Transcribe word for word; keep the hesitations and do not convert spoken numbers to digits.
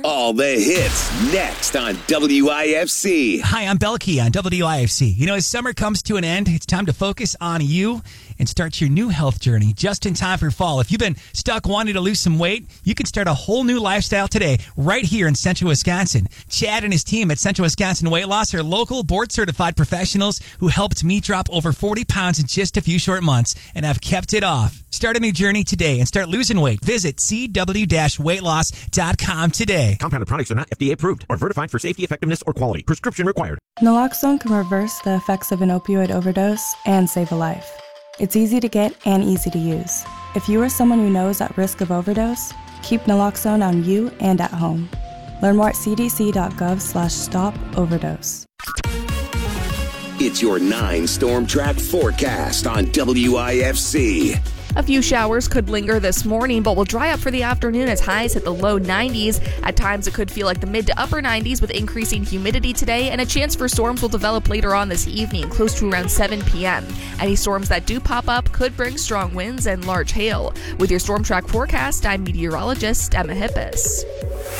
All the hits next on W I F C. Hi, I'm Belkey on W I F C. You know, as summer comes to an end, it's time to focus on you and start your new health journey just in time for fall. If you've been stuck wanting to lose some weight, you can start a whole new lifestyle today right here in Central Wisconsin. Chad and his team at Central Wisconsin Weight Loss are local board-certified professionals who helped me drop over forty pounds in just a few short months and have kept it off. Start a new journey today and start losing weight. Visit c w dash weight loss dot com today. Compounded products are not F D A approved or certified for safety, effectiveness, or quality. Prescription required. Naloxone can reverse the effects of an opioid overdose and save a life. It's easy to get and easy to use. If you or someone you know is at risk of overdose, keep naloxone on you and at home. Learn more at c d c dot gov slash stop overdose. It's your nine Storm Track forecast on W I F C. A few showers could linger this morning, but will dry up for the afternoon as highs hit the low nineties. At times, it could feel like the mid to upper nineties with increasing humidity today, and a chance for storms will develop later on this evening, close to around seven p.m. Any storms that do pop up could bring strong winds and large hail. With your Storm Track forecast, I'm meteorologist Emma Hippis.